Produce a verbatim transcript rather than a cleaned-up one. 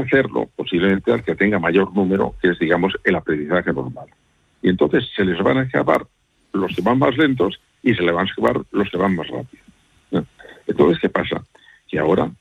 hacerlo posiblemente al que tenga mayor número, que es, digamos, el aprendizaje normal. Y entonces se les van a escapar los que van más lentos y se les van a escapar los que van más rápido. ¿No? Entonces, ¿qué pasa? Que ahora